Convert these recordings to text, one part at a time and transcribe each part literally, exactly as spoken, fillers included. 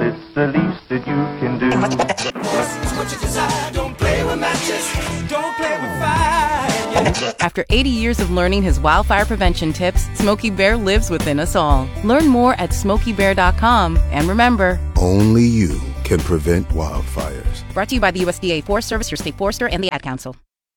Well, it's the least that you can do. What you desire, don't play with matches, don't play with fire. After eighty years of learning his wildfire prevention tips, Smokey Bear lives within us all. Learn more at smokey bear dot com. And remember, only you can prevent wildfires. Brought to you by the U S D A Forest Service, your state forester, and the Ad Council.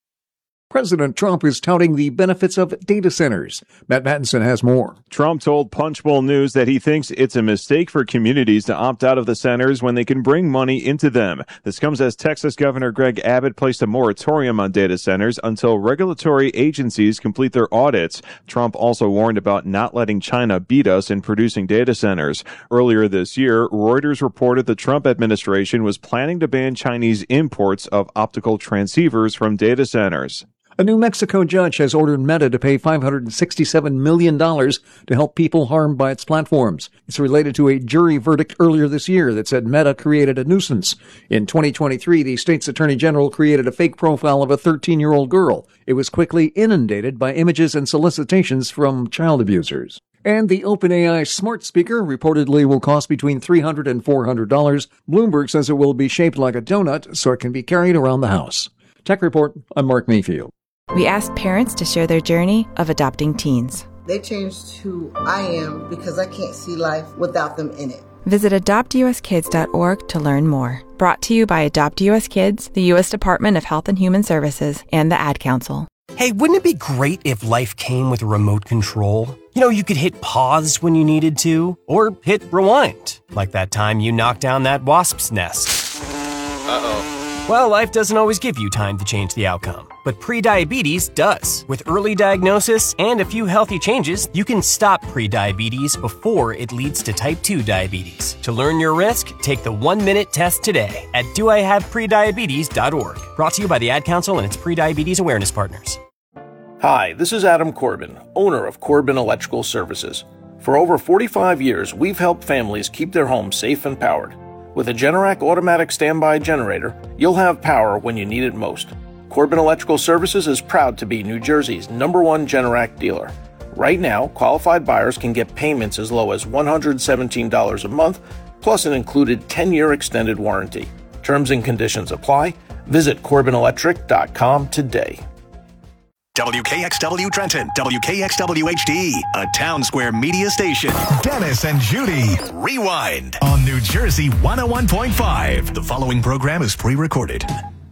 President Trump is touting the benefits of data centers. Matt Mattinson has more. Trump told Punchbowl News that he thinks it's a mistake for communities to opt out of the centers when they can bring money into them. This comes as Texas Governor Greg Abbott placed a moratorium on data centers until regulatory agencies complete their audits. Trump also warned about not letting China beat us in producing data centers. Earlier this year, Reuters reported the Trump administration was planning to ban Chinese imports of optical transceivers from data centers. A New Mexico judge has ordered Meta to pay five hundred sixty-seven million dollars to help people harmed by its platforms. It's related to a jury verdict earlier this year that said Meta created a nuisance. In twenty twenty-three, the state's attorney general created a fake profile of a thirteen-year-old girl. It was quickly inundated by images and solicitations from child abusers. And the OpenAI smart speaker reportedly will cost between three hundred dollars and four hundred dollars. Bloomberg says it will be shaped like a donut so it can be carried around the house. Tech Report, I'm Mark Mayfield. We asked parents to share their journey of adopting teens. They changed who I am because I can't see life without them in it. Visit adopt u s kids dot org to learn more. Brought to you by Adopt U S Kids, the U S Department of Health and Human Services, and the Ad Council. Hey, wouldn't it be great if life came with a remote control? You know, you could hit pause when you needed to, or hit rewind, like that time you knocked down that wasp's nest. Uh-oh. Well, life doesn't always give you time to change the outcome, but prediabetes does. With early diagnosis and a few healthy changes, you can stop prediabetes before it leads to type two diabetes. To learn your risk, take the one-minute test today at do I have prediabetes dot org. Brought to you by the Ad Council and its prediabetes awareness partners. Hi, this is Adam Corbin, owner of Corbin Electrical Services. For over forty-five years, we've helped families keep their homes safe and powered. With a Generac automatic standby generator, you'll have power when you need it most. Corbin Electrical Services is proud to be New Jersey's number one Generac dealer. Right now, qualified buyers can get payments as low as one hundred seventeen dollars a month, plus an included ten-year extended warranty. Terms and conditions apply. Visit corbin electric dot com today. W K X W Trenton, W K X W H D, a Town Square media station. Dennis and Judy, Rewind on New Jersey one oh one point five. The following program is pre-recorded.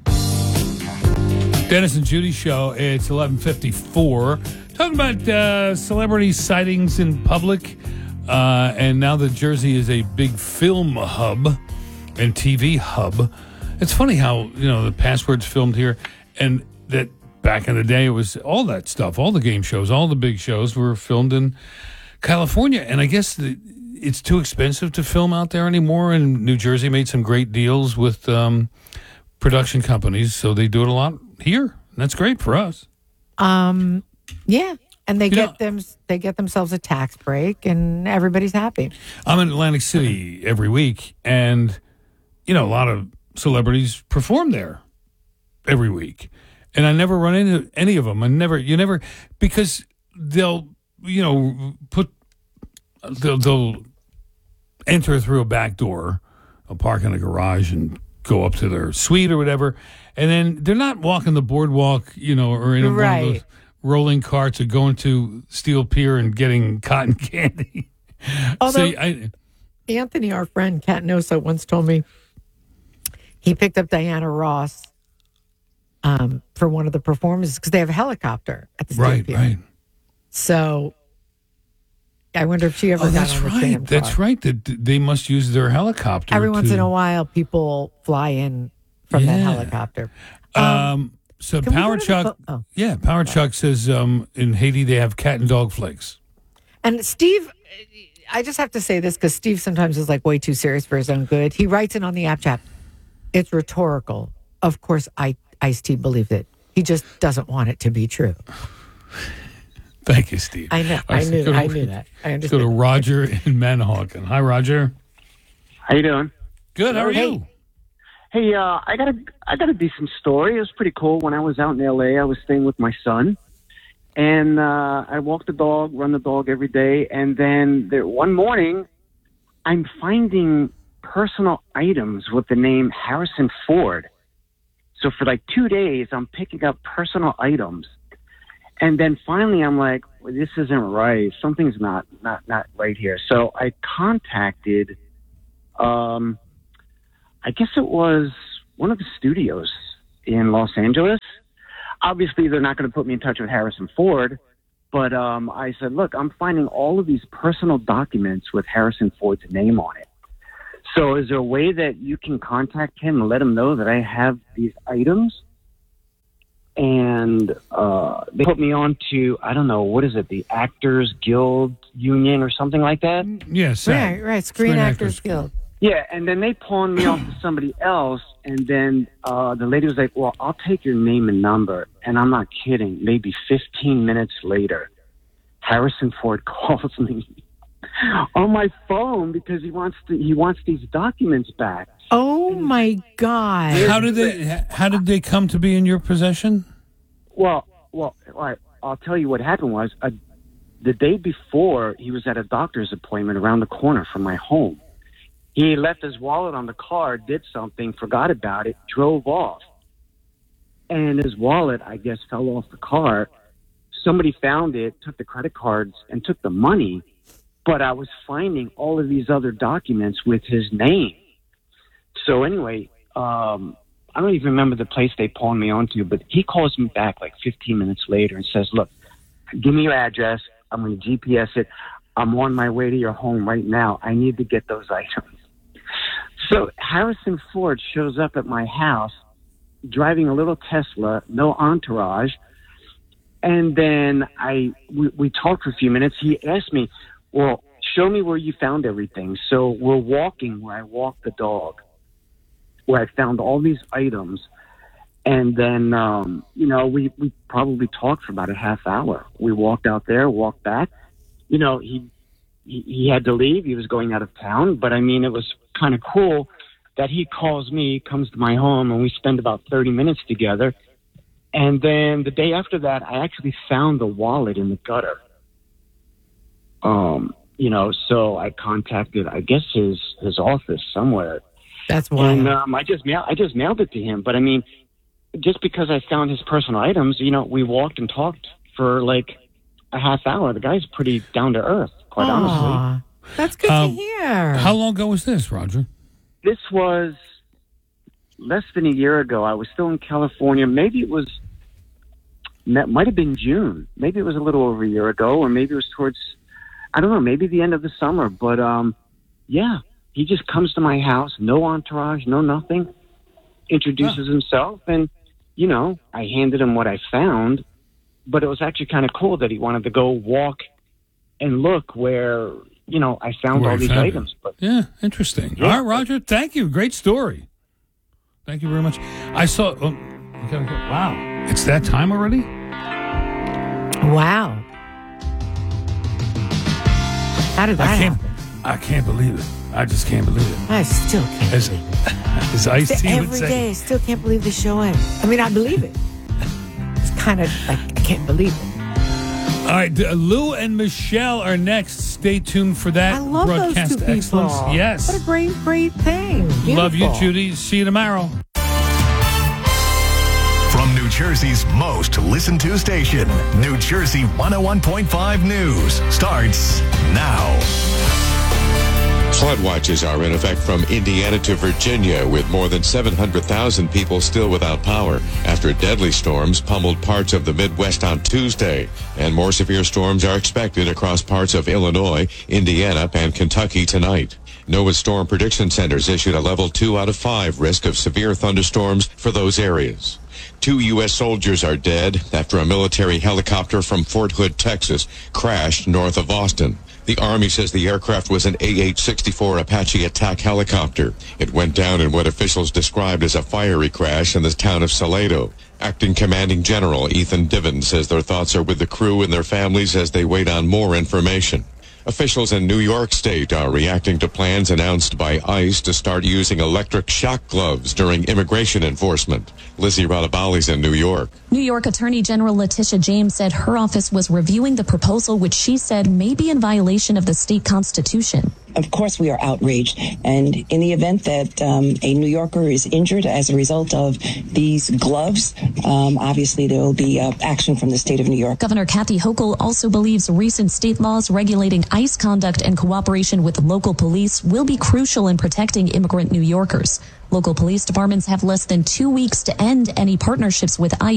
Dennis and Judy show, it's eleven fifty-four. Talking about uh, celebrity sightings in public. Uh, and now that Jersey is a big film hub and T V hub. It's funny how, you know, the Password's filmed here and that back in the day, it was all that stuff, all the game shows, all the big shows were filmed in California. And I guess the, it's too expensive to film out there anymore. And New Jersey made some great deals with um, production companies, so they do it a lot here. And that's great for us. Um, yeah, and they you get know, them. They get themselves a tax break, and everybody's happy. I'm in Atlantic City every week, and you know a lot of celebrities perform there every week. And I never run into any of them. I never, you never, because they'll, you know, put, they'll, they'll enter through a back door, a park in a garage and go up to their suite or whatever. And then they're not walking the boardwalk, you know, or in right. one of those rolling carts or going to Steel Pier and getting cotton candy. Although, so I, Anthony, our friend, Kat Nosa, once told me he picked up Diana Ross Um, for one of the performances because they have a helicopter at the right, Steel Pier. right. So I wonder if she ever oh, got that's on the right. same That's car. right. That they must use their helicopter. Every once to, in a while, people fly in from yeah. that helicopter. Um, Um, so can we Power go to the Chuck, pho- oh. yeah, Power Chuck says um, in Haiti they have cat and dog flakes. And Steve, I just have to say this because Steve sometimes is like way too serious for his own good. He writes it on the app chat. It's rhetorical. Of course, I Ice-T believed it. He just doesn't want it to be true. Thank you, Steve. I know. I, I knew. To, I knew that. I understand. Go to Roger in Manahawkin. Hi, Roger. How you doing? Good. How are hey. you? Hey, uh, I got a I got a decent story. It was pretty cool. When I was out in L A, I was staying with my son, and uh, I walk the dog, run the dog every day, and then there, one morning, I'm finding personal items with the name Harrison Ford. So for like two days, I'm picking up personal items. And then finally, I'm like, well, this isn't right. Something's not, not, not right here. So I contacted, um, I guess it was one of the studios in Los Angeles. Obviously, they're not going to put me in touch with Harrison Ford. But um, I said, look, I'm finding all of these personal documents with Harrison Ford's name on it. So is there a way that you can contact him and let him know that I have these items? And uh, they put me on to, I don't know, what is it, the Actors Guild Union or something like that? Yes. Right, right, Screen, Screen Actors, Actors Guild. Yeah, and then they pawned me off to somebody else, and then uh, the lady was like, well, I'll take your name and number. And I'm not kidding, maybe fifteen minutes later, Harrison Ford calls me on my phone because he wants to, he wants these documents back. Oh my God! How did they? How did they come to be in your possession? Well, well, I, I'll tell you what happened was uh, the day before he was at a doctor's appointment around the corner from my home. He left his wallet on the car, did something, forgot about it, drove off, and his wallet, I guess, fell off the car. Somebody found it, took the credit cards, and took the money. But I was finding all of these other documents with his name. So anyway, um, I don't even remember the place they pawned me onto, but he calls me back like fifteen minutes later and says, look, give me your address. I'm going to G P S it. I'm on my way to your home right now. I need to get those items. So Harrison Ford shows up at my house driving a little Tesla, no entourage. And then I we, we talked for a few minutes. He asked me, well, show me where you found everything. So we're walking where I walked the dog, where I found all these items. And then, um, you know, we, we probably talked for about a half hour. We walked out there, walked back. You know, he, he, he had to leave. He was going out of town. But, I mean, it was kind of cool that he calls me, comes to my home, and we spend about thirty minutes together. And then the day after that, I actually found the wallet in the gutter. Um, you know, so I contacted, I guess, his, his office somewhere. That's wild. And um, I just mail, I just mailed it to him. But I mean, just because I found his personal items, you know, we walked and talked for like a half hour. The guy's pretty down to earth, quite Aww, honestly. That's good um, to hear. How long ago was this, Roger? This was less than a year ago. I was still in California. Maybe it was, that might have been June. Maybe it was a little over a year ago, or maybe it was towards, I don't know, maybe the end of the summer. But um, yeah, he just comes to my house, no entourage, no nothing, introduces huh. himself, and, you know, I handed him what I found. But it was actually kind of cool that he wanted to go walk and look where, you know, I found Where all I these found items. It. But yeah, interesting. Yeah. All right, Roger, thank you. Great story. Thank you very much. I saw, oh, okay, okay. Wow, it's that time already? Wow. How did that I can't, happen? I can't believe it. I just can't believe it. I still can't as, believe it. As Ice-T would Every say. day, I still can't believe the show ends. I mean, I believe it. It's kind of like, I can't believe it. All right, Lou and Michelle are next. Stay tuned for that. I love Broadcast those two people. Excellence. Yes. What a great, great thing. Beautiful. Love you, Judy. See you tomorrow. From New Jersey's most listened to station, New Jersey one oh one point five News starts now. Flood watches are in effect from Indiana to Virginia, with more than seven hundred thousand people still without power after deadly storms pummeled parts of the Midwest on Tuesday. And more severe storms are expected across parts of Illinois, Indiana, and Kentucky tonight. NOAA's Storm Prediction Centers issued a level two out of five risk of severe thunderstorms for those areas. Two U S soldiers are dead after a military helicopter from Fort Hood, Texas, crashed north of Austin. The Army says the aircraft was an A H sixty-four Apache attack helicopter. It went down in what officials described as a fiery crash in the town of Salado. Acting Commanding General Ethan Divin says their thoughts are with the crew and their families as they wait on more information. Officials in New York State are reacting to plans announced by ICE to start using electric shock gloves during immigration enforcement. Lizzie Radabali's in New York. New York Attorney General Letitia James said her office was reviewing the proposal, which she said may be in violation of the state constitution. of course, we are outraged. And in the event that um, a New Yorker is injured as a result of these gloves, um, obviously there will be uh, action from the state of New York. Governor Kathy Hochul also believes recent state laws regulating ICE conduct and cooperation with local police will be crucial in protecting immigrant New Yorkers. Local police departments have less than two weeks to end any partnerships with ICE.